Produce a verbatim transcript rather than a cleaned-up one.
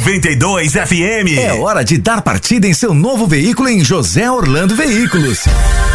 noventa e dois F M. É hora de dar partida em seu novo veículo em José Orlando Veículos.